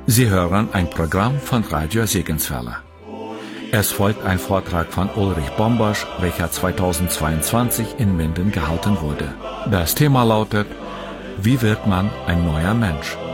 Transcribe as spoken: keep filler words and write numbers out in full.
Sie hören ein Programm von Radio Segenswelle. Es folgt ein Vortrag von Ulrich Bombasch, welcher zweitausendzweiundzwanzig in Minden gehalten wurde. Das Thema lautet: Wie wird man ein neuer Mensch?